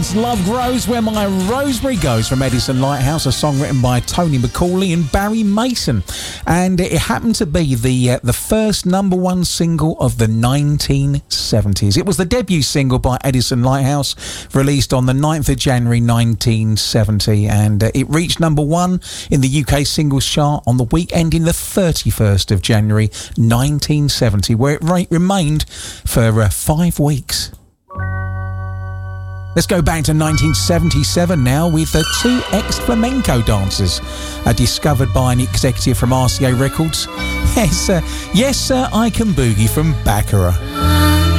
That's Love Grows Where My Rosemary Goes from Edison Lighthouse, a song written by Tony McCauley and Barry Mason. And it happened to be the first number one single of the 1970s. It was the debut single by Edison Lighthouse, released on the 9th of January 1970. And it reached number one in the UK singles chart on the week ending the 31st of January 1970, where it remained for 5 weeks. Let's go back to 1977 now with two ex-flamenco dancers discovered by an executive from RCA Records. Yes, sir, I Can Boogie from Baccarat.